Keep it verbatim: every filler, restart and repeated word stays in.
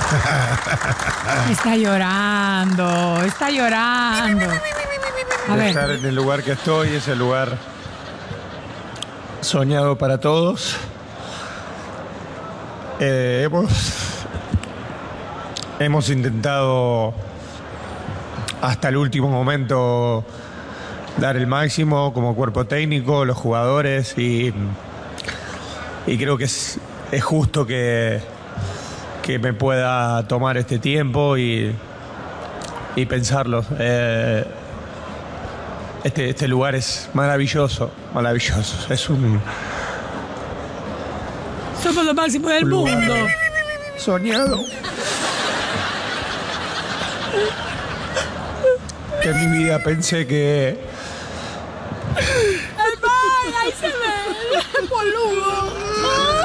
Está llorando, está llorando. A De ver. estar en el lugar que estoy, es el lugar soñado para todos. Eh, hemos, hemos intentado hasta el último momento dar el máximo como cuerpo técnico, los jugadores, y, y creo que es, es justo que, que me pueda tomar este tiempo y, y pensarlo. Eh, Este, este lugar es maravilloso, maravilloso. Es un Somos lo máximo del mundo. soñado. Que en mi vida pensé que ¡Ay, ahí se ve! ¡Boludo!